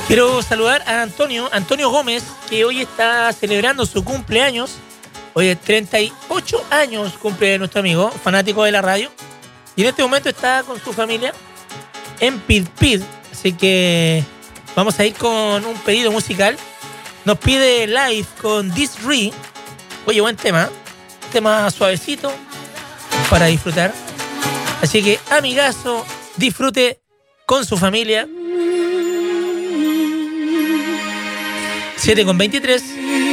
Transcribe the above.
Quiero saludar a Antonio Gómez, que hoy está celebrando su cumpleaños. Hoy es 38 años cumple nuestro amigo, fanático de la radio. Y en este momento está con su familia en Pid. Así que vamos a ir con un pedido musical. Nos pide Live con This Re. Oye, buen tema. Tema suavecito para disfrutar. Así que, amigazo, disfrute con su familia. 7:23.